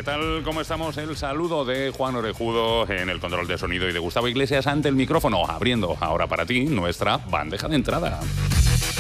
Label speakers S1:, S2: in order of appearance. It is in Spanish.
S1: ¿qué tal? ¿Cómo estamos? El saludo de Juan Orejudo en el control de sonido y de Gustavo Iglesias ante el micrófono, abriendo ahora para ti nuestra bandeja de entrada.